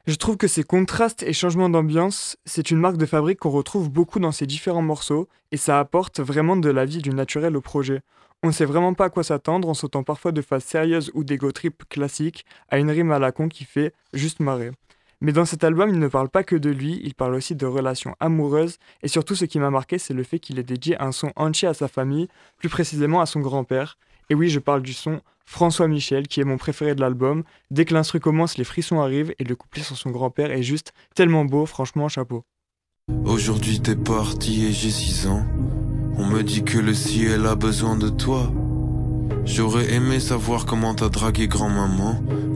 Je trouve que ces contrastes et changements d'ambiance, c'est une marque de fabrique qu'on retrouve beaucoup dans ces différents morceaux, et ça apporte vraiment de la vie du naturel au projet. On ne sait vraiment pas à quoi s'attendre en sautant parfois de phases sérieuses ou d'ego trip classiques à une rime à la con qui fait juste marrer. Mais dans cet album, il ne parle pas que de lui, il parle aussi de relations amoureuses, et surtout ce qui m'a marqué, c'est le fait qu'il ait dédié un son entier à sa famille, plus précisément à son grand-père. Et oui, je parle du son François Michel, qui est mon préféré de l'album. Dès que l'instru commence, les frissons arrivent, et le couplet sur son grand-père est juste tellement beau, franchement, chapeau. Aujourd'hui t'es parti et j'ai 6 ans. On me dit que le ciel a besoin de toi. J'aurais aimé savoir comment t'as dragué grand-maman.